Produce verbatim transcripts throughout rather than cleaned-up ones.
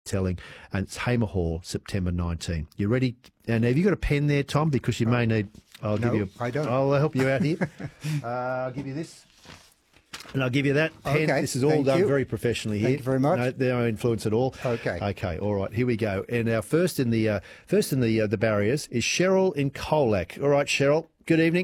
telling, and it's Hamer Hall, September nineteenth. You ready? And have you got a pen there, Tom? Because you may need. I'll no, give you. A, I don't. I'll help you out here. uh, I'll give you this. And I'll give you that pen. Okay, This is all thank done you. very professionally here. Thank you very much. No, no influence at all. Okay. Okay. All right. Here we go. And our first in the uh, first in the uh, the barriers is Cheryl in Colac. All right, Cheryl. Good evening.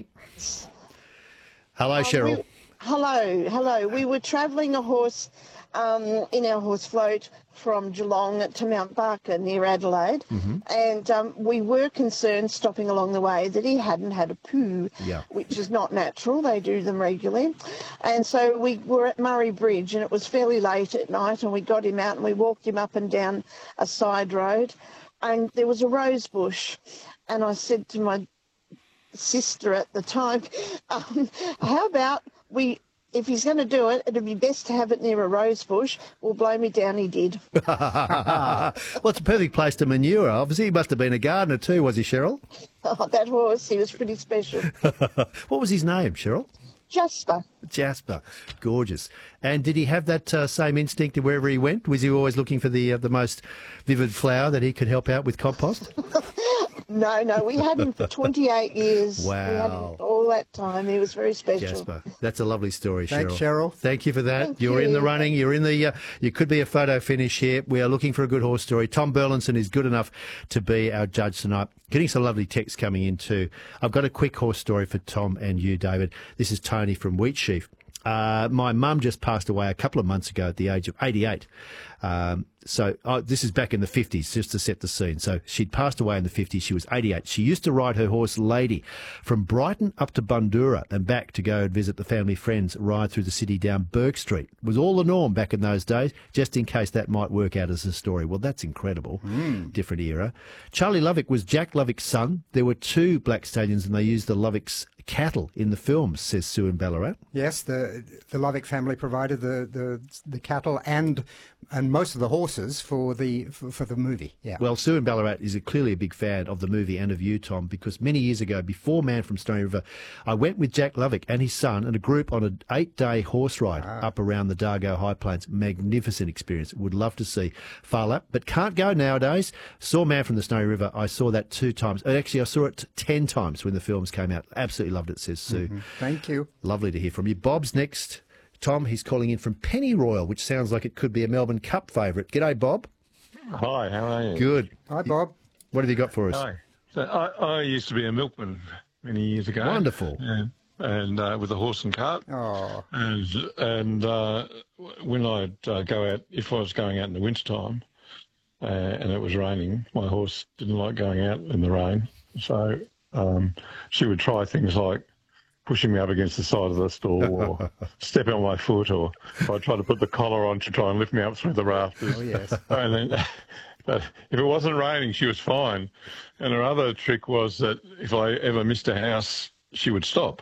Hello, Uh, Cheryl. we- hello, hello. We were travelling a horse um, in our horse float from Geelong to Mount Barker near Adelaide, Mm-hmm. and um, we were concerned stopping along the way that he hadn't had a poo, Yeah. which is not natural. They do them regularly. And so we were at Murray Bridge, and it was fairly late at night, and we got him out and we walked him up and down a side road, and there was a rose bush, and I said to my sister at the time, um, how about we, if he's going to do it, it'd be best to have it near a rose bush. Well, blow me down, he did. Well, it's a perfect place to manure. Obviously, he must have been a gardener too, was he, Cheryl? Oh, that horse, he was pretty special. What was his name, Cheryl? Jasper. Jasper. Gorgeous. And did he have that uh, same instinct wherever he went? Was he always looking for the uh, the most vivid flower that he could help out with compost? No, no, we had him for twenty-eight years. We had him Wow. all that time. He was very special. Jasper. That's a lovely story, Cheryl. Thanks, Cheryl. Thank you for that. Thank You're in the you. running. You're in the. Uh, you could be a photo finish here. We are looking for a good horse story. Tom Burlinson is good enough to be our judge tonight. Getting some lovely texts coming in too. I've got a quick horse story for Tom and you, David. This is Tony from Wheatsheaf. Uh, my mum just passed away a couple of months ago at the age of eighty-eight. Um, so oh, this is back in the fifties, just to set the scene. So she'd passed away in the fifties. She was eighty-eight. She used to ride her horse Lady from Brighton up to Bundoora and back to go and visit the family friends, ride through the city down Burke Street. It was all the norm back in those days, just in case that might work out as a story. Well, that's incredible. Mm. Different era. Charlie Lovick was Jack Lovick's son. There were two black stallions and they used the Lovick's cattle in the films, says Sue in Ballarat. Yes, the the Lovick family provided the, the the cattle and and most of the horses for the for, for the movie. Yeah. Well, Sue in Ballarat is a, clearly a big fan of the movie and of you, Tom, because many years ago, before Man from Stony River, I went with Jack Lovick and his son and a group on an eight-day horse ride ah. up around the Dargo High Plains. Magnificent experience. Would love to see Far Lap, but can't go nowadays. Saw Man from the Stony River. I saw that two times. Actually, I saw it ten times when the films came out. Absolutely loved it, says Sue. Mm-hmm. Thank you. Lovely to hear from you. Bob's next. Tom, he's calling in from Pennyroyal, which sounds like it could be a Melbourne Cup favourite. G'day, Bob. Hi, how are you? Good. Hi, Bob. What have you got for us? Hi. So I, I used to be a milkman many years ago. Wonderful. And, and uh, with a horse and cart. Oh. And, and uh, when I'd uh, go out, if I was going out in the wintertime uh, and it was raining, my horse didn't like going out in the rain. So um, she would try things like pushing me up against the side of the stall or stepping on my foot, or I'd try to put the collar on to try and lift me up through the rafters. Oh, yes. And then, but if it wasn't raining, she was fine. And her other trick was that if I ever missed a house, she would stop.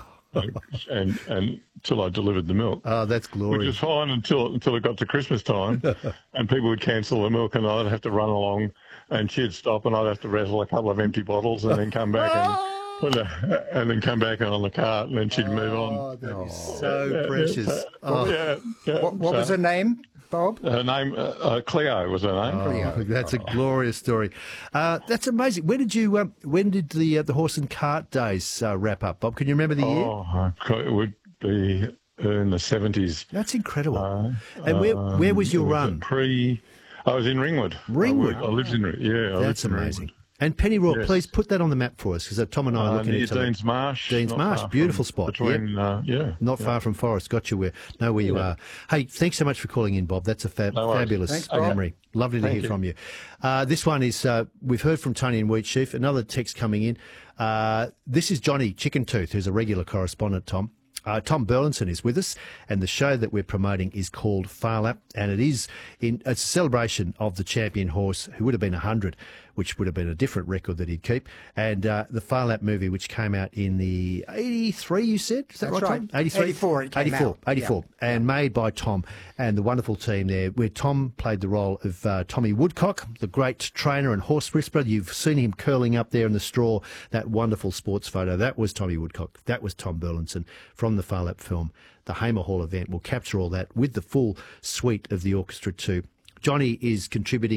and and until I delivered the milk. Oh, that's glorious. Which was fine until until it got to Christmas time, and people would cancel the milk, and I'd have to run along, and she'd stop, and I'd have to wrestle a couple of empty bottles, and then come back and put a, and then come back on the cart, and then she'd move on. Oh, that is so precious. Oh. Yeah, yeah. What, what So, was her name, Bob? her name? Uh, uh, Cleo was her name. Oh, that's a glorious story. Uh, that's amazing. When did you? Um, when did the uh, the horse and cart days uh, wrap up, Bob? Can you remember the year? Oh, it would be in the seventies. That's incredible. Uh, and where where was your it was run? Pre, I was in Ringwood. Ringwood? I, I lived in yeah. I That's lived in amazing. Ringwood. And Pennyroyal, Yes. please put that on the map for us, because uh, Tom and I are Uh, looking near at each other. Dean's Marsh. Dean's not Marsh, far beautiful from- spot. Between, uh, yeah. Not yeah. far from Forest. Got you where know where you Yeah. are. Hey, thanks so much for calling in, Bob. That's a fab, No worries. fabulous Thanks, Bob. memory. Lovely to Thank hear you. from you. Uh, this one is uh, we've heard from Tony in Wheatsheaf. Another text coming in. Uh, this is Johnny Chicken Tooth, who's a regular correspondent. Tom. Uh, Tom Burlinson is with us, and the show that we're promoting is called Far Lap, and it is in it's a celebration of the champion horse who would have been one hundred, which would have been a different record that he'd keep, and uh, the Far Lap movie, which came out in the eighty-three, you said? Is that That's right, right. Tom? eighty-three? eighty-four it came eighty-four, out. eighty-four, Yeah. and made by Tom and the wonderful team there, where Tom played the role of uh, Tommy Woodcock, the great trainer and horse whisperer. You've seen him curling up there in the straw, that wonderful sports photo. That was Tommy Woodcock. That was Tom Burlinson from the Far Lap film. The Hamer Hall event will capture all that with the full suite of the orchestra too. Johnny is contributing